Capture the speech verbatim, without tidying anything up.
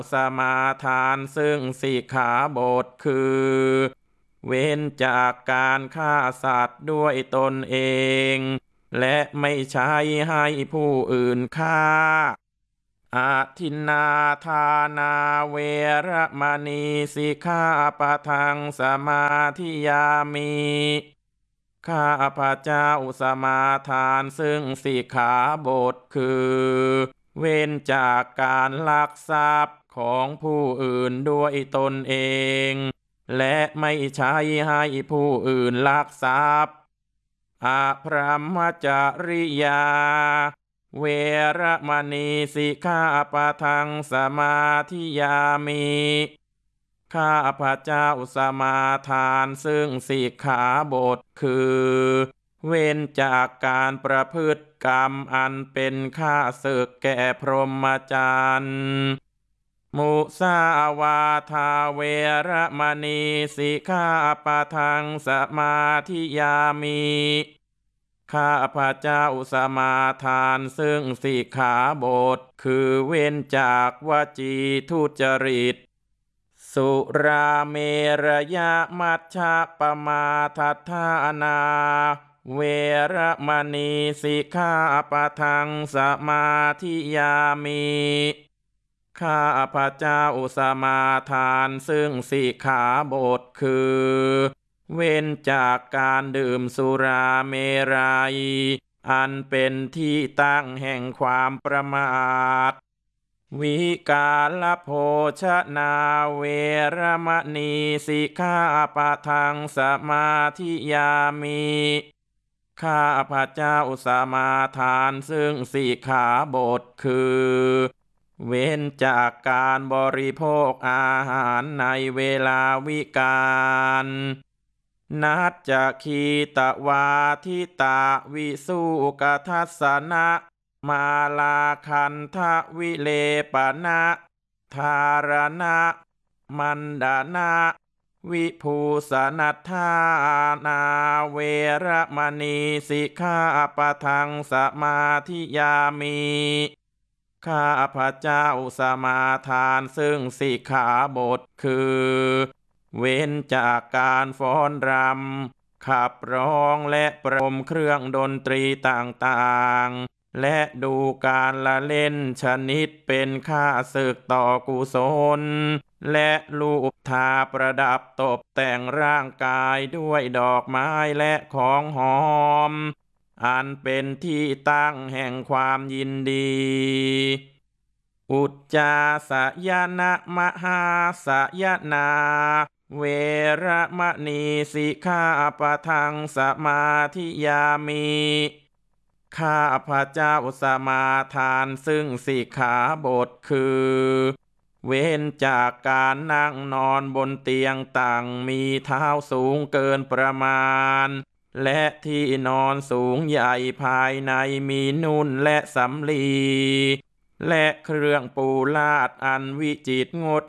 สมาทานซึ่งสิกขาบทคือเว้นจากการฆ่าสัตว์ด้วยตนเองและไม่ใช้ให้ผู้อื่นฆ่าอาทินนาทานาเวระมณีสิกขาปะทังสมาธิยามิข้าพระเจ้าสมาทานซึ่งสิกขาบทคือเว้นจากการลักทรัพย์ของผู้อื่นด้วยตนเองและไม่ใช้ให้ผู้อื่นลักทรัพย์อาพรหมจริยาเวระมณีสิกขาปะทังสมาธิยามิข้าพระเจ้าสมาทานซึ่งสิกขาบทคือเว้นจากการประพฤติกรรมอันเป็นข้าศึกแก่พรหมจรรย์มุสาวาทาเวระมณีสิกขาปะทังสมาธิยามิข้าพระเจ้าสมาทานซึ่งสิกขาบทคือเว้นจากวจีทุจริตสุราเมรยะมัชฌะปมาทัฏฐานาเวระมณีสิกขาปะทังสมาธิยามิข้าพระเจ้าสมาทานซึ่งสิกขาบทคือเว้นจากการดื่มสุราเมรัยอันเป็นที่ตั้งแห่งความประมาทวิกาลโภชนาเวระมณีสิกขาปะทังสมาธิยามิข้าพระเจ้าสมาทานซึ่งสิกขาบทคือเว้นจากการบริโภคอาหารในเวลาวิกาลนัจจคีตวาทิตาวิสุกทัสสนะมาลาคันทะวิเลปนะธารณะมันดานะวิภูสนัทธานาเวระมณีสิกขาปะทังสมาธิยามิข้าพระเจ้าสมาทานซึ่งสิกขาบทคือเว้นจากการฟ้อนรำขับร้องและประมเครื่องดนตรีต่างๆและดูการละเล่นชนิดเป็นข้าศึกต่อกุศลและลูบทาประดับตกแต่งร่างกายด้วยดอกไม้และของหอมอันเป็นที่ตั้งแห่งความยินดีอุจจาสยนะมหาสยนาเวระมณีสิกขาปะทังสมาธิยามิข้าพระเจ้าสมาทานซึ่งสิกขาบทคือเว้นจากการนั่งนอนบนเตียงต่างมีเท้าสูงเกินประมาณและที่นอนสูงใหญ่ภายในมีนุ่นและสำลีและเครื่องปูลาดอันวิจิตรงด